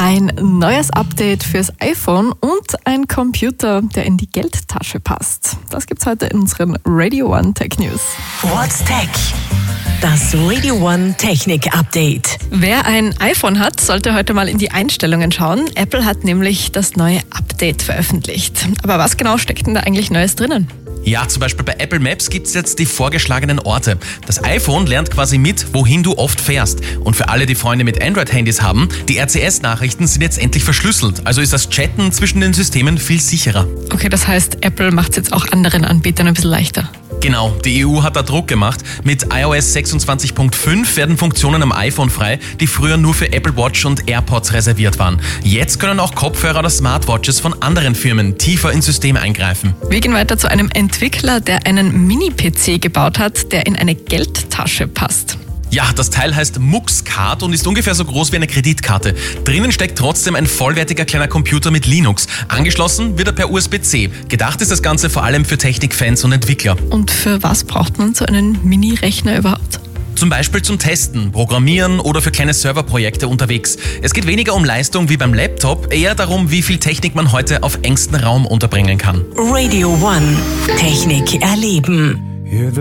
Ein neues Update fürs iPhone und ein Computer, der in die Geldtasche passt. Das gibt's heute in unseren Radio One Tech News. What's Tech? Das Radio One Technik Update. Wer ein iPhone hat, sollte heute mal in die Einstellungen schauen. Apple hat nämlich das neue Update veröffentlicht. Aber was genau steckt denn da eigentlich Neues drinnen? Ja, zum Beispiel bei Apple Maps gibt es jetzt die vorgeschlagenen Orte. Das iPhone lernt quasi mit, wohin du oft fährst. Und für alle, die Freunde mit Android-Handys haben, die RCS-Nachrichten sind jetzt endlich verschlüsselt. Also ist das Chatten zwischen den Systemen viel sicherer. Okay, das heißt, Apple macht es jetzt auch anderen Anbietern ein bisschen leichter. Genau, die EU hat da Druck gemacht. Mit iOS 26.5 werden Funktionen am iPhone frei, die früher nur für Apple Watch und AirPods reserviert waren. Jetzt können auch Kopfhörer oder Smartwatches von anderen Firmen tiefer ins System eingreifen. Wir gehen weiter zu einem Entwickler, der einen Mini-PC gebaut hat, der in eine Geldtasche passt. Ja, das Teil heißt MuxCard und ist ungefähr so groß wie eine Kreditkarte. Drinnen steckt trotzdem ein vollwertiger kleiner Computer mit Linux. Angeschlossen wird er per USB-C. Gedacht ist das Ganze vor allem für Technikfans und Entwickler. Und für was braucht man so einen Mini-Rechner überhaupt? Zum Beispiel zum Testen, Programmieren oder für kleine Serverprojekte unterwegs. Es geht weniger um Leistung wie beim Laptop, eher darum, wie viel Technik man heute auf engstem Raum unterbringen kann. Radio One Technik erleben.